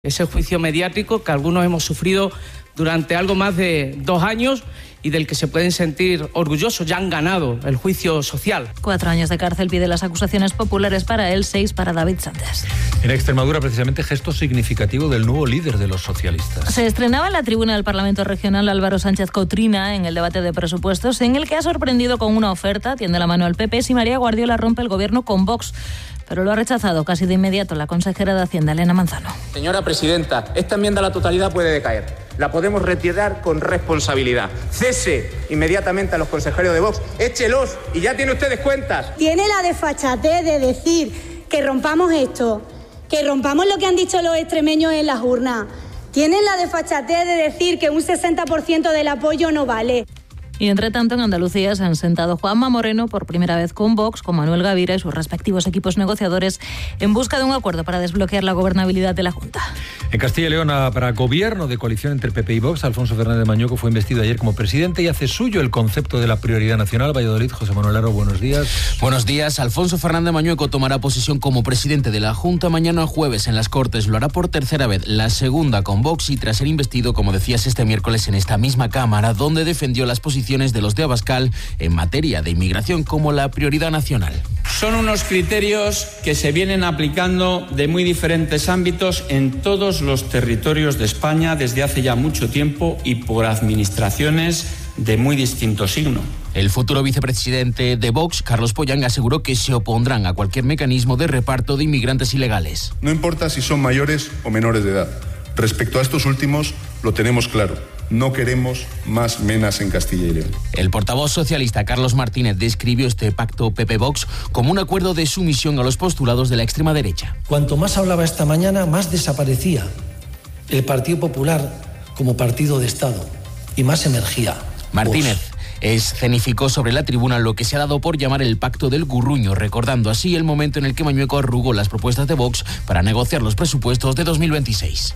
Ese juicio mediático que algunos hemos sufrido durante algo más de 2 años y del que se pueden sentir orgullosos, ya han ganado el juicio social. 4 años de cárcel pide las acusaciones populares para él, 6 para David Santos. En Extremadura, precisamente, gesto significativo del nuevo líder de los socialistas. Se estrenaba en la tribuna del Parlamento Regional Álvaro Sánchez Cotrina en el debate de presupuestos, en el que ha sorprendido con una oferta, tiende la mano al PP, si María Guardiola rompe el gobierno con Vox. Pero lo ha rechazado casi de inmediato la consejera de Hacienda, Elena Manzano. Señora presidenta, esta enmienda a la totalidad puede decaer. La podemos retirar con responsabilidad. Cese inmediatamente a los consejeros de Vox. Échelos y ya tiene ustedes cuentas. Tiene la desfachatez de decir que rompamos esto, que rompamos lo que han dicho los extremeños en las urnas. Tienen la desfachatez de decir que un 60% del apoyo no vale. Y entre tanto, en Andalucía se han sentado Juanma Moreno por primera vez con Vox, con Manuel Gavira y sus respectivos equipos negociadores en busca de un acuerdo para desbloquear la gobernabilidad de la Junta. En Castilla y León, para gobierno de coalición entre PP y Vox, Alfonso Fernández Mañueco fue investido ayer como presidente y hace suyo el concepto de la prioridad nacional. Valladolid, José Manuel Aro, buenos días. Buenos días. Alfonso Fernández Mañueco tomará posesión como presidente de la Junta mañana jueves en las Cortes. Lo hará por tercera vez, la segunda con Vox, y tras ser investido, como decías, este miércoles en esta misma Cámara, donde defendió las posiciones de los de Abascal en materia de inmigración como la prioridad nacional. Son unos criterios que se vienen aplicando de muy diferentes ámbitos en todos los territorios de España desde hace ya mucho tiempo y por administraciones de muy distinto signo. El futuro vicepresidente de Vox, Carlos Pollán, aseguró que se opondrán a cualquier mecanismo de reparto de inmigrantes ilegales. No importa si son mayores o menores de edad. Respecto a estos últimos, lo tenemos claro. No queremos más menas en Castilla y León. El portavoz socialista Carlos Martínez describió este pacto PP-Vox como un acuerdo de sumisión a los postulados de la extrema derecha. Cuanto más hablaba esta mañana, más desaparecía el Partido Popular como partido de Estado y más emergía Martínez escenificó sobre la tribuna lo que se ha dado por llamar el pacto del gurruño, recordando así el momento en el que Mañueco arrugó las propuestas de Vox para negociar los presupuestos de 2026.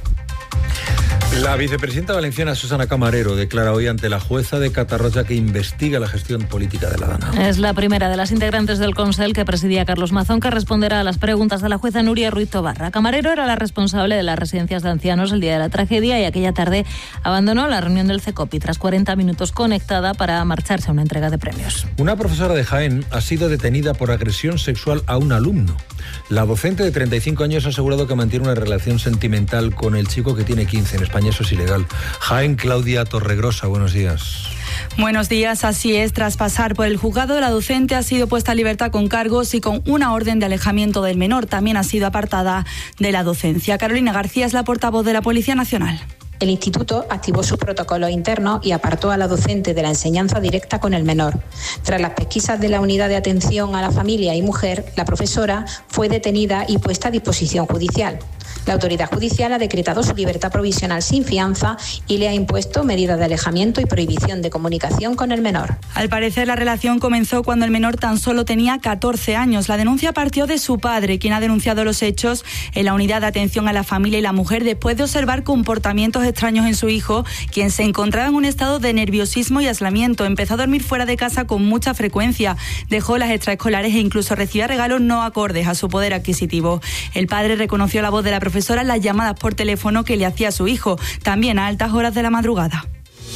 La vicepresidenta valenciana Susana Camarero declara hoy ante la jueza de Catarroja que investiga la gestión política de la Dana. Es la primera de las integrantes del Consell que presidía Carlos Mazón, que responderá a las preguntas de la jueza Nuria Ruiz Tobarra. Camarero era la responsable de las residencias de ancianos el día de la tragedia y aquella tarde abandonó la reunión del CECOPI tras 40 minutos conectada para marcharse a una entrega de premios. Una profesora de Jaén ha sido detenida por agresión sexual a un alumno. La docente de 35 años ha asegurado que mantiene una relación sentimental con el chico que tiene 15. En España eso es ilegal. Jaén, Claudia Torregrosa, buenos días. Buenos días, así es. Tras pasar por el juzgado, la docente ha sido puesta a libertad con cargos y con una orden de alejamiento del menor. También ha sido apartada de la docencia. Carolina García es la portavoz de la Policía Nacional. El instituto activó sus protocolos internos y apartó a la docente de la enseñanza directa con el menor. Tras las pesquisas de la Unidad de Atención a la Familia y Mujer, la profesora fue detenida y puesta a disposición judicial. La autoridad judicial ha decretado su libertad provisional sin fianza y le ha impuesto medidas de alejamiento y prohibición de comunicación con el menor. Al parecer, la relación comenzó cuando el menor tan solo tenía 14 años. La denuncia partió de su padre, quien ha denunciado los hechos en la Unidad de Atención a la Familia y la Mujer después de observar comportamientos extraños en su hijo, quien se encontraba en un estado de nerviosismo y aislamiento. Empezó a dormir fuera de casa con mucha frecuencia, dejó las extraescolares e incluso recibía regalos no acordes a su poder adquisitivo. El padre reconoció la voz de la profesora en las llamadas por teléfono que le hacía a su hijo, también a altas horas de la madrugada.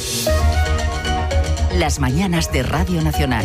Las mañanas de Radio Nacional.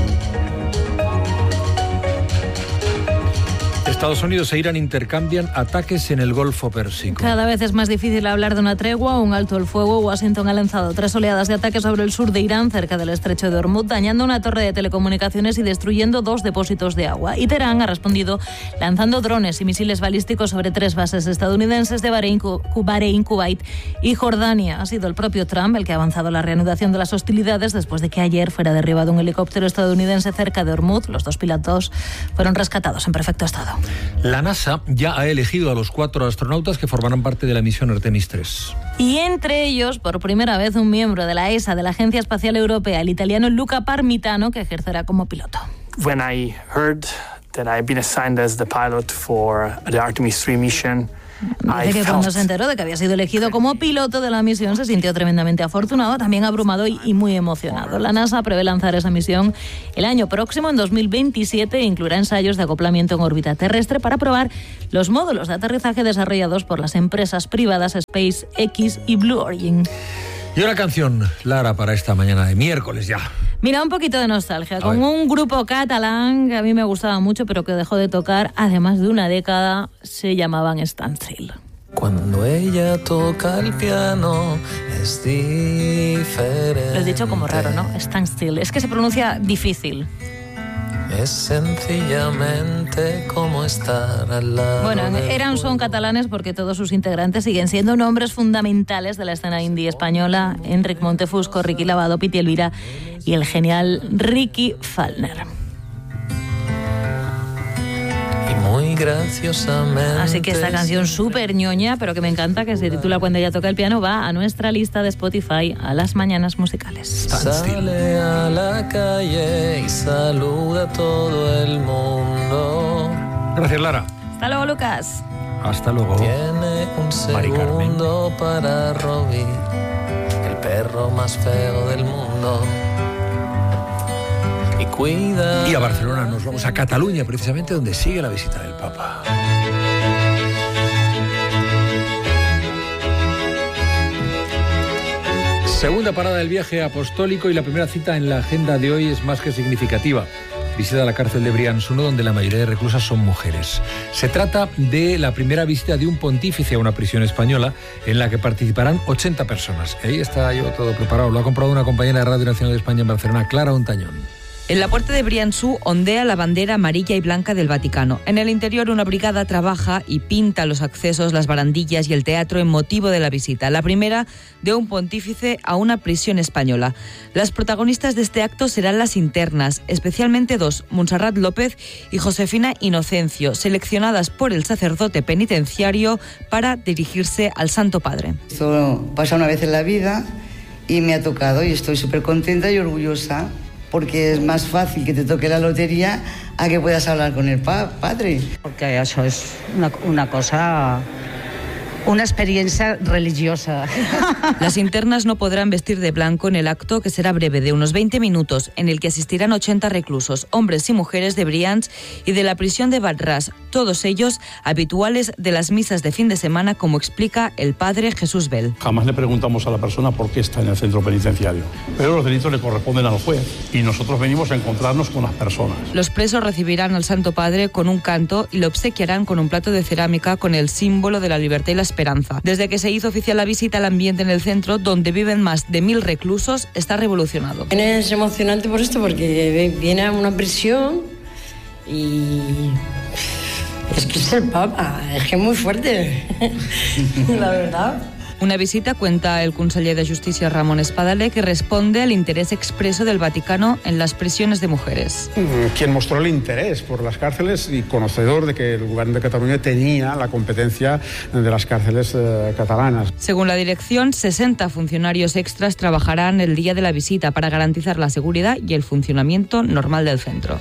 Estados Unidos e Irán intercambian ataques en el Golfo Pérsico. Cada vez es más difícil hablar de una tregua o un alto el fuego. Washington ha lanzado 3 oleadas de ataques sobre el sur de Irán, cerca del estrecho de Hormuz, dañando una torre de telecomunicaciones y destruyendo 2 depósitos de agua. Y Teherán ha respondido lanzando drones y misiles balísticos sobre 3 bases estadounidenses de Bahrein, Kuwait y Jordania. Ha sido el propio Trump el que ha avanzado la reanudación de las hostilidades después de que ayer fuera derribado un helicóptero estadounidense cerca de Hormuz. Los 2 pilotos fueron rescatados en perfecto estado. La NASA ya ha elegido a los 4 astronautas que formarán parte de la misión Artemis 3. Y entre ellos, por primera vez, un miembro de la ESA, de la Agencia Espacial Europea, el italiano Luca Parmitano, que ejercerá como piloto. When I heard that I've been assigned as the pilot for the Artemis 3 mission, Dice que cuando se enteró de que había sido elegido como piloto de la misión se sintió tremendamente afortunado, también abrumado y muy emocionado. La NASA prevé lanzar esa misión el año próximo, en 2027, e incluirá ensayos de acoplamiento en órbita terrestre para probar los módulos de aterrizaje desarrollados por las empresas privadas SpaceX y Blue Origin. Y una canción, Lara, para esta mañana de miércoles ya. Mira, un poquito de nostalgia, con un grupo catalán que a mí me gustaba mucho, pero que dejó de tocar hace más de una década. Se llamaban Standstill. Cuando ella toca el piano es diferente. Lo he dicho como raro, ¿no? Standstill. Es que se pronuncia difícil. Es sencillamente como estar al lado. Bueno, son catalanes porque todos sus integrantes siguen siendo nombres fundamentales de la escena indie española. Enric Montefusco, Ricky Lavado, Piti Elvira y el genial Ricky Falner. Muy graciosamente. Así que esta canción súper ñoña, pero que me encanta, que se titula Cuando ella toca el piano, va a nuestra lista de Spotify a las mañanas musicales. Sale a la calle y saluda a todo el mundo. Gracias, Lara. Hasta luego, Lucas. Hasta luego. Tiene un segundo para Robbie, el perro más feo del mundo. Y a Barcelona nos vamos, a Cataluña, precisamente donde sigue la visita del Papa. Segunda parada del viaje apostólico y la primera cita en la agenda de hoy es más que significativa. Visita a la cárcel de Brians-1, donde la mayoría de reclusas son mujeres. Se trata de la primera visita de un pontífice a una prisión española en la que participarán 80 personas. Ahí está yo todo preparado. Lo ha comprado una compañera de Radio Nacional de España en Barcelona, Clara Ontañón. En la puerta de Brians-1 ondea la bandera amarilla y blanca del Vaticano. En el interior, una brigada trabaja y pinta los accesos, las barandillas y el teatro en motivo de la visita. La primera de un pontífice a una prisión española. Las protagonistas de este acto serán las internas, especialmente dos, Montserrat López y Josefina Inocencio, seleccionadas por el sacerdote penitenciario para dirigirse al Santo Padre. Esto pasa una vez en la vida y me ha tocado y estoy súper contenta y orgullosa, porque es más fácil que te toque la lotería a que puedas hablar con el padre. Porque eso es una cosa, una experiencia religiosa. Las internas no podrán vestir de blanco en el acto, que será breve, de unos 20 minutos, en el que asistirán 80 reclusos, hombres y mujeres de Brians y de la prisión de Vat-Ras, todos ellos habituales de las misas de fin de semana, como explica el padre Jesús Bell. Jamás le preguntamos a la persona por qué está en el centro penitenciario, pero los delitos le corresponden al juez y nosotros venimos a encontrarnos con las personas. Los presos recibirán al Santo Padre con un canto y lo obsequiarán con un plato de cerámica con el símbolo de la libertad y la esperanza. Desde que se hizo oficial la visita, el ambiente en el centro, donde viven más de 1000 reclusos, está revolucionado. Es emocionante por esto, porque viene a una prisión y es que es el Papa, es que es muy fuerte, la verdad. Una visita, cuenta el conseller de Justícia Ramon Espadaler, que responde al interés expreso del Vaticano en las prisiones de mujeres. Quien mostró el interés por las cárceles y conocedor de que el Gobierno de Cataluña tenía la competencia de las cárceles catalanas. Según la dirección, 60 funcionarios extras trabajarán el día de la visita para garantizar la seguridad y el funcionamiento normal del centro.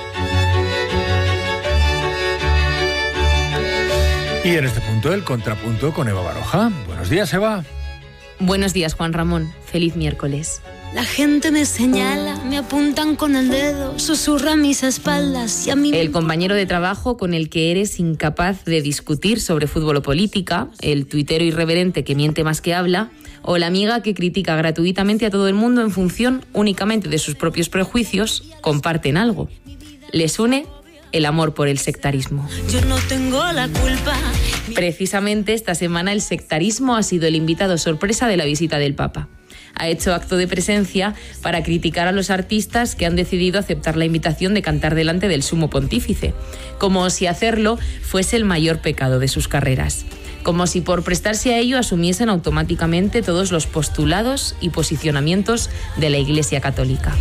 Y en este punto, el contrapunto con Eva Baroja. Buenos días, Eva. Buenos días, Juan Ramón. Feliz miércoles. La gente me señala, me apuntan con el dedo, susurra a mis espaldas y a mí... El compañero de trabajo con el que eres incapaz de discutir sobre fútbol o política, el tuitero irreverente que miente más que habla, o la amiga que critica gratuitamente a todo el mundo en función únicamente de sus propios prejuicios, comparten algo. Les une el amor por el sectarismo. Yo no tengo la culpa. Precisamente esta semana el sectarismo ha sido el invitado sorpresa de la visita del Papa. Ha hecho acto de presencia para criticar a los artistas que han decidido aceptar la invitación de cantar delante del Sumo Pontífice, como si hacerlo fuese el mayor pecado de sus carreras, como si por prestarse a ello asumiesen automáticamente todos los postulados y posicionamientos de la Iglesia Católica.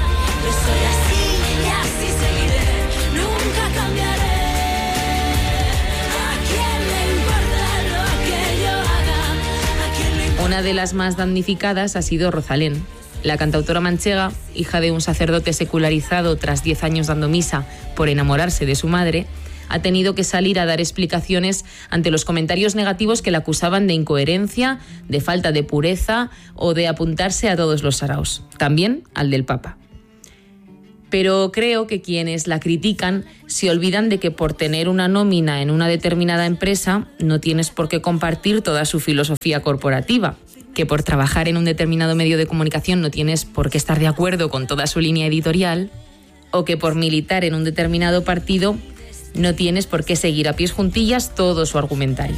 Una de las más damnificadas ha sido Rosalén. La cantautora manchega, hija de un sacerdote secularizado tras 10 años dando misa por enamorarse de su madre, ha tenido que salir a dar explicaciones ante los comentarios negativos que la acusaban de incoherencia, de falta de pureza o de apuntarse a todos los saraos, también al del Papa. Pero creo que quienes la critican se olvidan de que por tener una nómina en una determinada empresa no tienes por qué compartir toda su filosofía corporativa, que por trabajar en un determinado medio de comunicación no tienes por qué estar de acuerdo con toda su línea editorial, o que por militar en un determinado partido no tienes por qué seguir a pies juntillas todo su argumentario.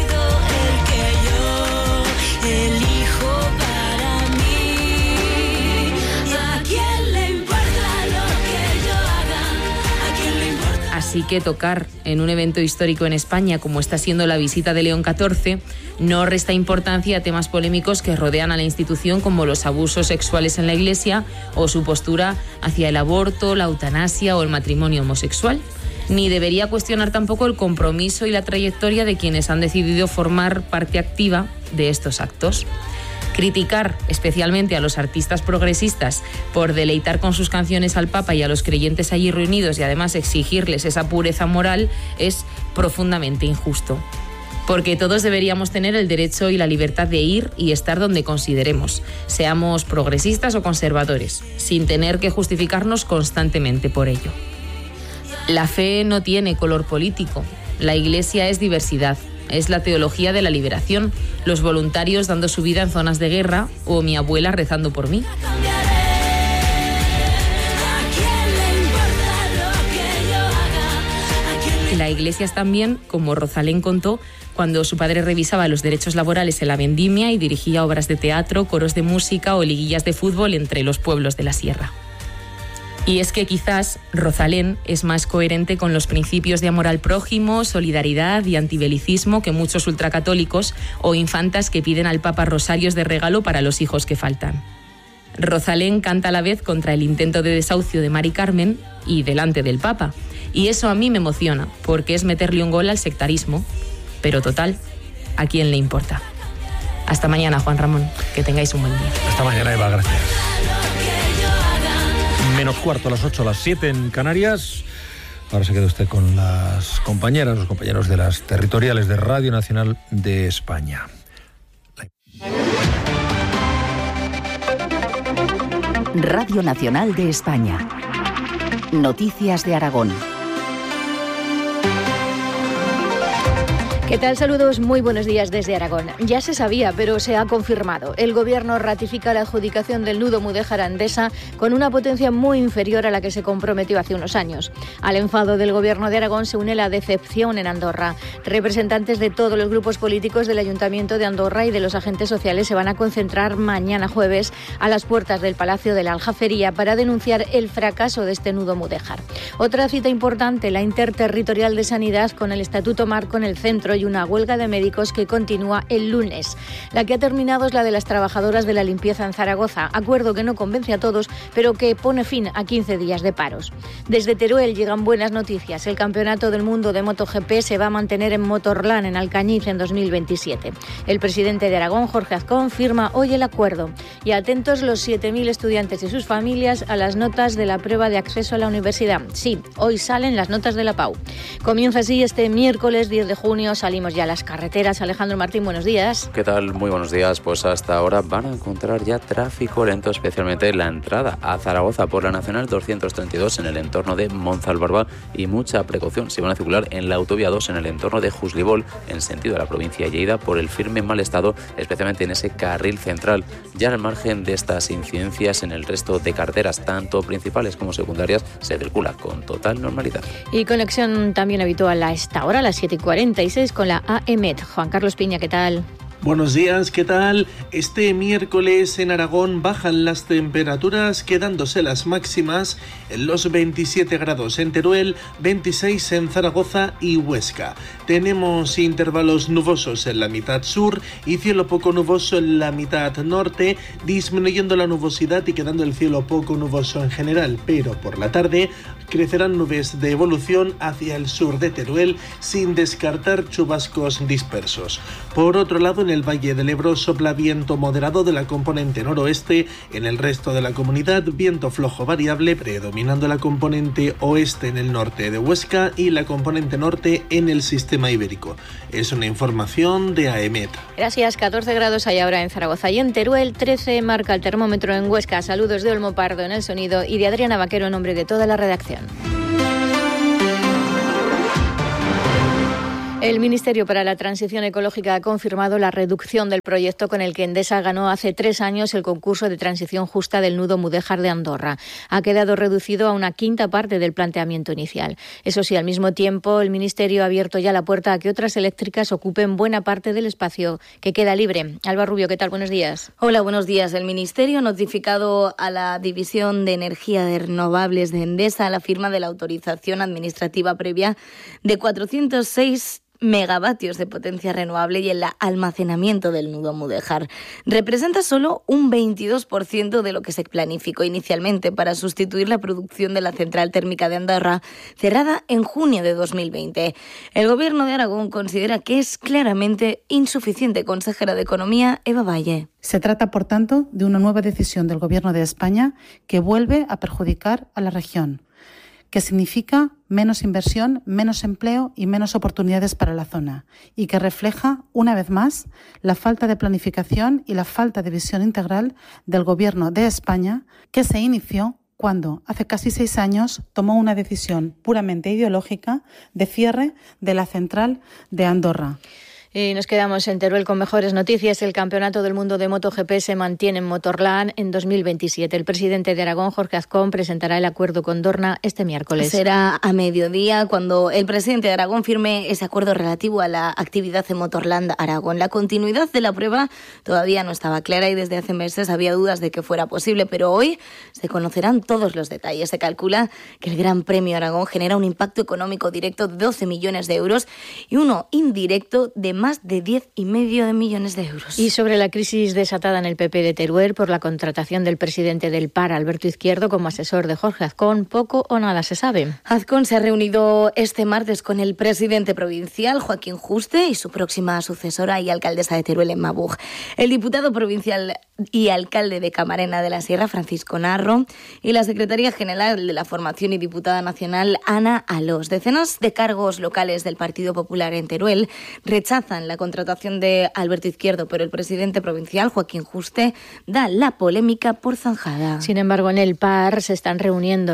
Así que tocar en un evento histórico en España, como está siendo la visita de León XIV, no resta importancia a temas polémicos que rodean a la institución, como los abusos sexuales en la Iglesia o su postura hacia el aborto, la eutanasia o el matrimonio homosexual. Ni debería cuestionar tampoco el compromiso y la trayectoria de quienes han decidido formar parte activa de estos actos. Criticar especialmente a los artistas progresistas por deleitar con sus canciones al Papa y a los creyentes allí reunidos y además exigirles esa pureza moral es profundamente injusto. Porque todos deberíamos tener el derecho y la libertad de ir y estar donde consideremos, seamos progresistas o conservadores, sin tener que justificarnos constantemente por ello. La fe no tiene color político, la Iglesia es diversidad. Es la teología de la liberación, los voluntarios dando su vida en zonas de guerra o mi abuela rezando por mí. La Iglesia es también, como Rosalén contó, cuando su padre revisaba los derechos laborales en la vendimia y dirigía obras de teatro, coros de música o liguillas de fútbol entre los pueblos de la sierra. Y es que quizás Rosalén es más coherente con los principios de amor al prójimo, solidaridad y antibelicismo que muchos ultracatólicos o infantas que piden al Papa rosarios de regalo para los hijos que faltan. Rosalén canta a la vez contra el intento de desahucio de Mari Carmen y delante del Papa. Y eso a mí me emociona, porque es meterle un gol al sectarismo. Pero total, ¿a quién le importa? Hasta mañana, Juan Ramón. Que tengáis un buen día. Hasta mañana, Eva. Gracias. Menos cuarto, a las 8, a las 7 en Canarias. Ahora se queda usted con las compañeras, los compañeros de las territoriales de Radio Nacional de España. Radio Nacional de España. Noticias de Aragón. ¿Qué tal? Saludos, muy buenos días desde Aragón. Ya se sabía, pero se ha confirmado. El Gobierno ratifica la adjudicación del nudo Mudéjar-Andesa con una potencia muy inferior a la que se comprometió hace unos años. Al enfado del Gobierno de Aragón se une la decepción en Andorra. Representantes de todos los grupos políticos del Ayuntamiento de Andorra y de los agentes sociales se van a concentrar mañana jueves a las puertas del Palacio de la Aljafería para denunciar el fracaso de este nudo Mudéjar. Otra cita importante, la Interterritorial de Sanidad con el Estatuto Marco en el centro y una huelga de médicos que continúa el lunes. La que ha terminado es la de las trabajadoras de la limpieza en Zaragoza, acuerdo que no convence a todos, pero que pone fin a 15 días de paros. Desde Teruel llegan buenas noticias. El Campeonato del Mundo de MotoGP se va a mantener en Motorland, en Alcañiz, en 2027. El presidente de Aragón, Jorge Azcón, firma hoy el acuerdo. Y atentos los 7.000 estudiantes y sus familias a las notas de la prueba de acceso a la universidad. Sí, hoy salen las notas de la PAU. Comienza así este miércoles 10 de junio, salimos ya a las carreteras. Alejandro Martín, buenos días. ¿Qué tal? Muy buenos días. Pues hasta ahora van a encontrar ya tráfico lento, especialmente la entrada a Zaragoza por la Nacional 232 en el entorno de Monzalbarba, y mucha precaución si van a circular en la autovía 2 en el entorno de Juslibol en sentido de la provincia de Lleida por el firme mal estado, especialmente en ese carril central. Ya al margen de estas incidencias, en el resto de carreteras, tanto principales como secundarias, se circula con total normalidad. Y conexión también habitual a esta hora, a las 7:46, con la AEMET. Juan Carlos Piña, ¿qué tal? Buenos días, ¿qué tal? Este miércoles en Aragón bajan las temperaturas, quedándose las máximas en los 27 grados en Teruel, 26 en Zaragoza y Huesca. Tenemos intervalos nubosos en la mitad sur y cielo poco nuboso en la mitad norte, disminuyendo la nubosidad y quedando el cielo poco nuboso en general, pero por la tarde crecerán nubes de evolución hacia el sur de Teruel, sin descartar chubascos dispersos. Por otro lado, en el Valle del Ebro sopla viento moderado de la componente noroeste, en el resto de la comunidad viento flojo variable, predominando la componente oeste en el norte de Huesca y la componente norte en el sistema ibérico. Es una información de AEMET. Gracias. 14 grados hay ahora en Zaragoza y en Teruel, 13 marca el termómetro en Huesca. Saludos de Olmo Pardo en el sonido y de Adriana Vaquero en nombre de toda la redacción. El Ministerio para la Transición Ecológica ha confirmado la reducción del proyecto con el que Endesa ganó hace 3 años el concurso de transición justa del nudo Mudéjar de Andorra. Ha quedado reducido a una quinta parte del planteamiento inicial. Eso sí, al mismo tiempo, el Ministerio ha abierto ya la puerta a que otras eléctricas ocupen buena parte del espacio que queda libre. Alba Rubio, ¿qué tal? Buenos días. Hola, buenos días. El Ministerio ha notificado a la División de Energía de Renovables de Endesa la firma de la autorización administrativa previa de 406 megavatios de potencia renovable y el almacenamiento del nudo Mudéjar. Representa solo un 22% de lo que se planificó inicialmente para sustituir la producción de la central térmica de Andorra, cerrada en junio de 2020. El Gobierno de Aragón considera que es claramente insuficiente. Consejera de Economía, Eva Valle. Se trata, por tanto, de una nueva decisión del Gobierno de España que vuelve a perjudicar a la región, que significa menos inversión, menos empleo y menos oportunidades para la zona, y que refleja, una vez más, la falta de planificación y la falta de visión integral del Gobierno de España, que se inició cuando, hace casi 6 años, tomó una decisión puramente ideológica de cierre de la central de Andorra. Y nos quedamos en Teruel con mejores noticias. El Campeonato del Mundo de MotoGP se mantiene en Motorland en 2027. El presidente de Aragón, Jorge Azcón, presentará el acuerdo con Dorna este miércoles. Será a mediodía cuando el presidente de Aragón firme ese acuerdo relativo a la actividad en Motorland Aragón. La continuidad de la prueba todavía no estaba clara y desde hace meses había dudas de que fuera posible, pero hoy se conocerán todos los detalles. Se calcula que el Gran Premio Aragón genera un impacto económico directo de 12 millones de euros y uno indirecto de más de 10,5 millones de euros. Y sobre la crisis desatada en el PP de Teruel por la contratación del presidente del PAR, Alberto Izquierdo, como asesor de Jorge Azcón, poco o nada se sabe. Azcón se ha reunido este martes con el presidente provincial, Joaquín Juste, y su próxima sucesora y alcaldesa de Teruel, Emma Buch. El diputado provincial y alcalde de Camarena de la Sierra, Francisco Narro, y la secretaria general de la formación y diputada nacional, Ana Alós. Decenas de cargos locales del Partido Popular en Teruel rechazan la contratación de Alberto Izquierdo, pero el presidente provincial, Joaquín Juste, da la polémica por zanjada. Sin embargo, en el PAR se están reuniendo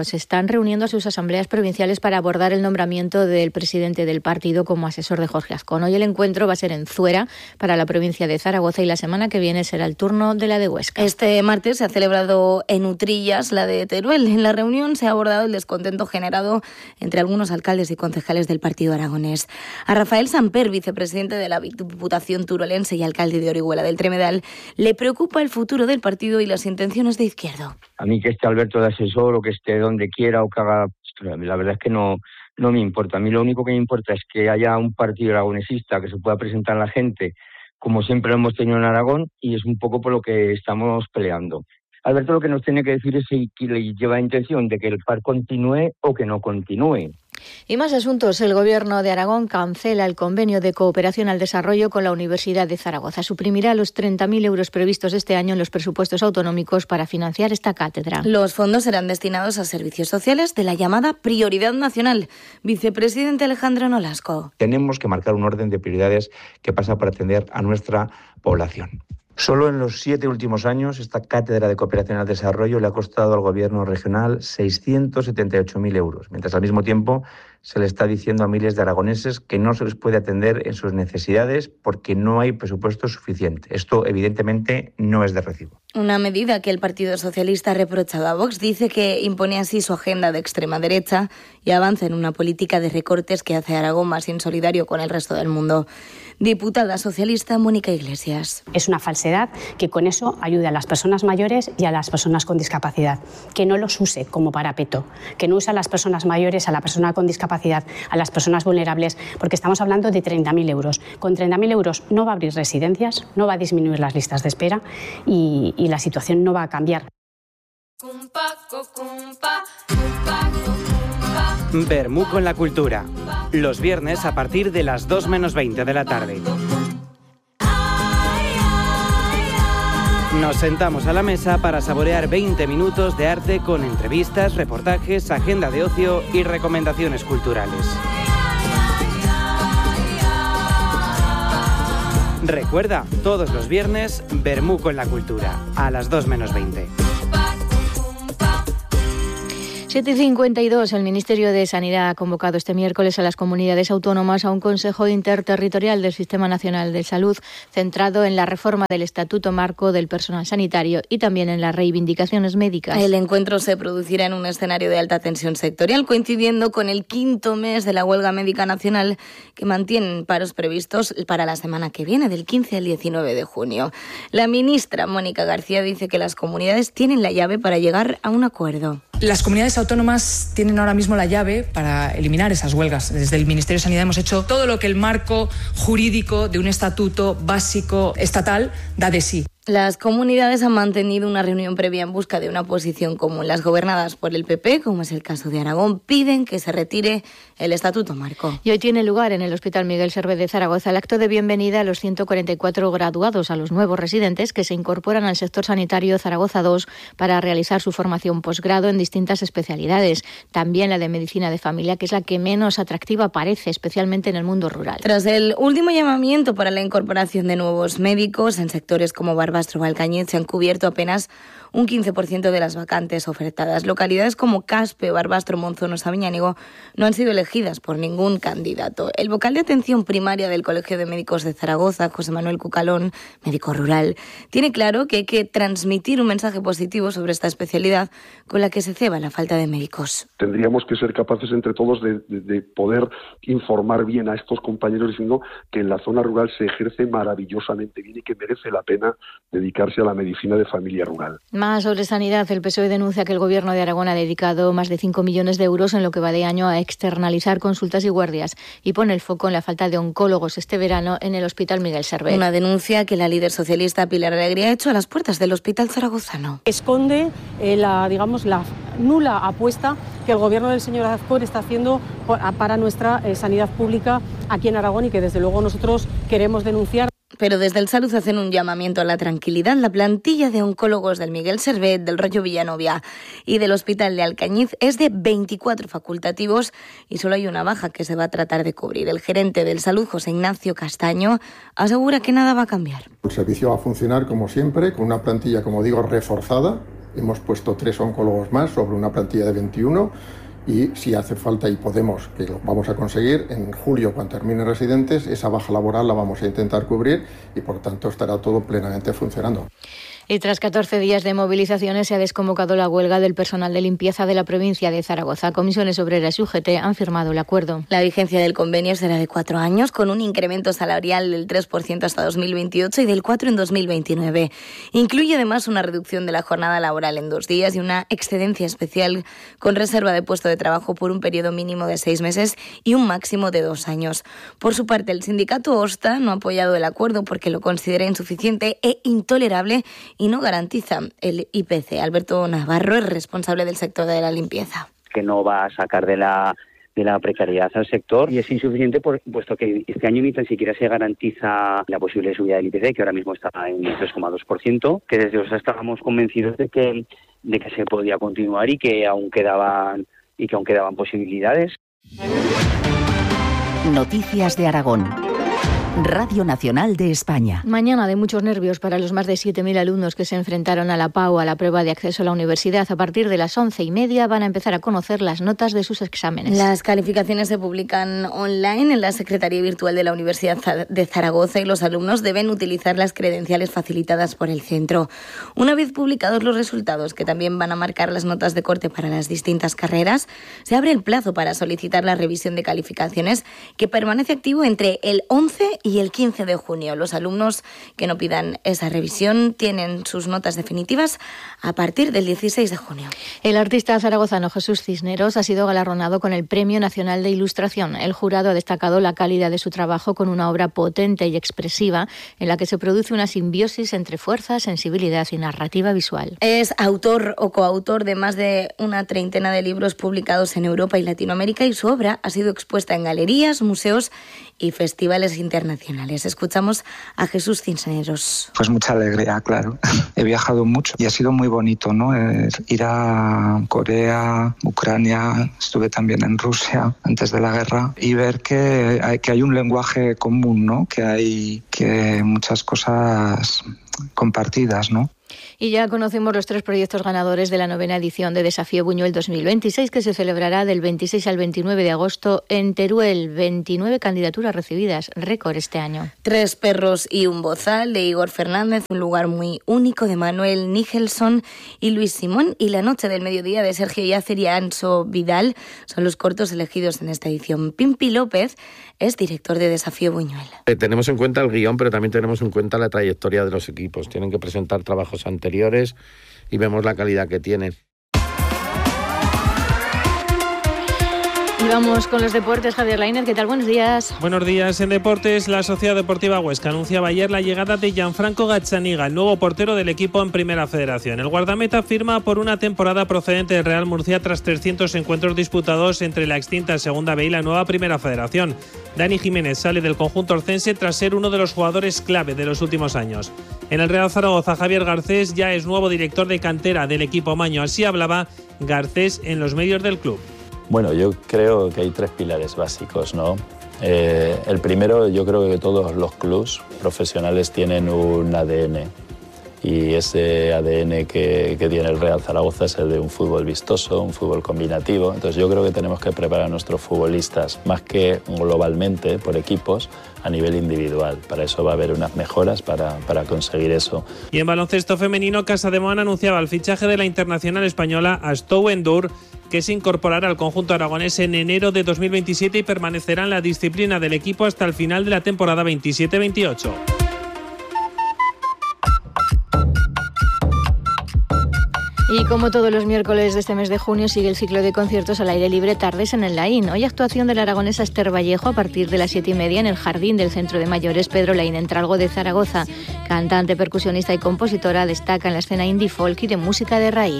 a sus asambleas provinciales para abordar el nombramiento del presidente del partido como asesor de Jorge Azcón. Hoy el encuentro va a ser en Zuera, para la provincia de Zaragoza, y la semana que viene será el turno de la de Huesca. Este martes se ha celebrado en Utrillas la de Teruel. En la reunión se ha abordado el descontento generado entre algunos alcaldes y concejales del partido aragonés. A Rafael Samper, vicepresidente de la Diputación turolense y alcalde de Orihuela del Tremedal, le preocupa el futuro del partido y las intenciones de Izquierdo. A mí que esté Alberto de asesor o que esté donde quiera o que haga, la verdad es que no me importa. A mí lo único que me importa es que haya un partido aragonesista que se pueda presentar a la gente como siempre lo hemos tenido en Aragón, y es un poco por lo que estamos peleando. Alberto lo que nos tiene que decir es si le lleva intención de que el PAR continúe o que no continúe. Y más asuntos. El Gobierno de Aragón cancela el convenio de cooperación al desarrollo con la Universidad de Zaragoza. Suprimirá los 30.000 euros previstos este año en los presupuestos autonómicos para financiar esta cátedra. Los fondos serán destinados a servicios sociales de la llamada Prioridad Nacional. Vicepresidente Alejandro Nolasco. Tenemos que marcar un orden de prioridades que pasa por atender a nuestra población. Solo en los 7 últimos años, esta cátedra de cooperación al desarrollo le ha costado al Gobierno regional 678.000 euros, mientras al mismo tiempo se le está diciendo a miles de aragoneses que no se les puede atender en sus necesidades porque no hay presupuesto suficiente. Esto, evidentemente, no es de recibo. Una medida que el Partido Socialista ha reprochado a Vox. Dice que impone así su agenda de extrema derecha y avanza en una política de recortes que hace a Aragón más insolidario con el resto del mundo. Diputada socialista Mónica Iglesias. Es una falsedad que con eso ayude a las personas mayores y a las personas con discapacidad. Que no los use como parapeto, que no use a las personas mayores, a la persona con discapacidad, a las personas vulnerables, porque estamos hablando de 30.000 euros. Con 30.000 euros no va a abrir residencias, no va a disminuir las listas de espera y la situación no va a cambiar. Bermú con la cultura. Los viernes a partir de las 2 menos 20 de la tarde. Nos sentamos a la mesa para saborear 20 minutos de arte con entrevistas, reportajes, agenda de ocio y recomendaciones culturales. Recuerda, todos los viernes, Vermú con la cultura, a las 2:20. 7:52, el Ministerio de Sanidad ha convocado este miércoles a las comunidades autónomas a un Consejo Interterritorial del Sistema Nacional de Salud centrado en la reforma del Estatuto Marco del Personal Sanitario y también en las reivindicaciones médicas. El encuentro se producirá en un escenario de alta tensión sectorial, coincidiendo con el 5º mes de la huelga médica nacional, que mantienen paros previstos para la semana que viene, del 15 al 19 de junio. La ministra Mónica García dice que las comunidades tienen la llave para llegar a un acuerdo. Las comunidades autónomas tienen ahora mismo la llave para eliminar esas huelgas. Desde el Ministerio de Sanidad hemos hecho todo lo que el marco jurídico de un estatuto básico estatal da de sí. Las comunidades han mantenido una reunión previa en busca de una posición común. Las gobernadas por el PP, como es el caso de Aragón, piden que se retire el Estatuto Marco. Y hoy tiene lugar en el Hospital Miguel Servet de Zaragoza el acto de bienvenida a los 144 graduados, a los nuevos residentes que se incorporan al sector sanitario Zaragoza 2 para realizar su formación posgrado en distintas especialidades. También la de medicina de familia, que es la que menos atractiva parece, especialmente en el mundo rural. Tras el último llamamiento para la incorporación de nuevos médicos en sectores como Barbastro o Alcañiz, se han cubierto apenas un 15% de las vacantes ofertadas. Localidades como Caspe, Barbastro, Monzón o Sabiñánigo no han sido elegidas por ningún candidato. El vocal de atención primaria del Colegio de Médicos de Zaragoza, José Manuel Cucalón, médico rural, tiene claro que hay que transmitir un mensaje positivo sobre esta especialidad con la que se ceba la falta de médicos. Tendríamos que ser capaces entre todos de poder informar bien a estos compañeros diciendo que en la zona rural se ejerce maravillosamente bien y que merece la pena dedicarse a la medicina de familia rural. Más sobre sanidad, el PSOE denuncia que el Gobierno de Aragón ha dedicado más de 5 millones de euros en lo que va de año a externalizar consultas y guardias y pone el foco en la falta de oncólogos este verano en el Hospital Miguel Servet. Una denuncia que la líder socialista Pilar Alegría ha hecho a las puertas del Hospital Zaragozano. Esconde la nula apuesta que el Gobierno del señor Azcón está haciendo para nuestra sanidad pública aquí en Aragón y que desde luego nosotros queremos denunciar. Pero desde el Salud hacen un llamamiento a la tranquilidad. La plantilla de oncólogos del Miguel Servet, del Rollo Villanovia y del Hospital de Alcañiz es de 24 facultativos y solo hay una baja que se va a tratar de cubrir. El gerente del Salud, José Ignacio Castaño, asegura que nada va a cambiar. El servicio va a funcionar como siempre, con una plantilla, como digo, reforzada. Hemos puesto 3 oncólogos más sobre una plantilla de 21. Y si hace falta y podemos, que lo vamos a conseguir, en julio, cuando terminen residentes, esa baja laboral la vamos a intentar cubrir y por tanto estará todo plenamente funcionando. Y tras 14 días de movilizaciones se ha desconvocado la huelga del personal de limpieza de la provincia de Zaragoza. Comisiones Obreras y UGT han firmado el acuerdo. La vigencia del convenio será de 4 años, con un incremento salarial del 3% hasta 2028 y del 4% en 2029. Incluye además una reducción de la jornada laboral en 2 días y una excedencia especial con reserva de puesto de trabajo por un periodo mínimo de 6 meses y un máximo de 2 años. Por su parte, el sindicato OSTA no ha apoyado el acuerdo porque lo considera insuficiente e intolerable y no garantiza el IPC. Alberto Navarro es responsable del sector de la limpieza. Que no va a sacar de la precariedad al sector y es insuficiente puesto que este año ni tan siquiera se garantiza la posible subida del IPC, que ahora mismo está en el 3,2%, que desde OSA estábamos convencidos de que se podía continuar y que aún quedaban posibilidades. Noticias de Aragón. Radio Nacional de España. Mañana de muchos nervios para los más de 7.000 alumnos que se enfrentaron a la PAU, a la prueba de acceso a la universidad. A partir de las 11:30 van a empezar a conocer las notas de sus exámenes. Las calificaciones se publican online en la Secretaría Virtual de la Universidad de Zaragoza y los alumnos deben utilizar las credenciales facilitadas por el centro. Una vez publicados los resultados, que también van a marcar las notas de corte para las distintas carreras, se abre el plazo para solicitar la revisión de calificaciones, que permanece activo entre el 11 y el 15 de junio. Los alumnos que no pidan esa revisión tienen sus notas definitivas a partir del 16 de junio. El artista zaragozano Jesús Cisneros ha sido galardonado con el Premio Nacional de Ilustración. El jurado ha destacado la calidad de su trabajo con una obra potente y expresiva en la que se produce una simbiosis entre fuerza, sensibilidad y narrativa visual. Es autor o coautor de más de una treintena de libros publicados en Europa y Latinoamérica y su obra ha sido expuesta en galerías, museos y festivales internacionales. internacionales. Escuchamos a Jesús Cisneros. Pues mucha alegría, claro. He viajado mucho y ha sido muy bonito, ¿no? Ir a Corea, Ucrania, estuve también en Rusia antes de la guerra y ver que hay un lenguaje común, ¿no? Que hay muchas cosas compartidas, ¿no? Y ya conocemos los 3 proyectos ganadores de la 9ª edición de Desafío Buñuel 2026, que se celebrará del 26 al 29 de agosto en Teruel. 29 candidaturas recibidas, récord este año. 3 perros y un bozal de Igor Fernández, un lugar muy único de Manuel Nicholson y Luis Simón, y La noche del mediodía de Sergio Yacer y Anso Vidal son los cortos elegidos en esta edición. Pimpi López es director de Desafío Buñuel. Tenemos en cuenta el guión, pero también tenemos en cuenta la trayectoria de los equipos. Tienen que presentar trabajos anteriores y vemos la calidad que tienen. Y vamos con los deportes. Javier Lainez, ¿qué tal? Buenos días. Buenos días. En deportes, la Sociedad Deportiva Huesca anunciaba ayer la llegada de Gianfranco Gazzaniga, el nuevo portero del equipo en Primera Federación. El guardameta firma por una temporada procedente del Real Murcia tras 300 encuentros disputados entre la extinta Segunda B y la nueva Primera Federación. Dani Jiménez sale del conjunto orcense tras ser uno de los jugadores clave de los últimos años. En el Real Zaragoza, Javier Garcés ya es nuevo director de cantera del equipo maño. Así hablaba Garcés en los medios del club. Bueno, yo creo que hay 3 pilares básicos, ¿no? El primero, yo creo que todos los clubs profesionales tienen un ADN y ese ADN que tiene el Real Zaragoza es el de un fútbol vistoso, un fútbol combinativo. Entonces yo creo que tenemos que preparar a nuestros futbolistas más que globalmente por equipos, a nivel individual. Para eso va a haber unas mejoras para conseguir eso. Y en baloncesto femenino, Casademón anunciaba el fichaje de la internacional española Astou Endur, que se incorporará al conjunto aragonés en enero de 2027 y permanecerá en la disciplina del equipo hasta el final de la temporada 27-28. Y como todos los miércoles de este mes de junio, sigue el ciclo de conciertos al aire libre Tardes en el Laín. Hoy actuación de la aragonesa Esther Vallejo a partir de las 7:30 en el jardín del Centro de Mayores Pedro Laín en Tralgo de Zaragoza. Cantante, percusionista y compositora, destaca en la escena indie folk y de música de raíz.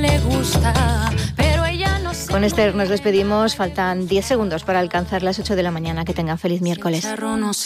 Con Esther nos despedimos, faltan 10 segundos para alcanzar las 8 de la mañana. Que tengan feliz miércoles.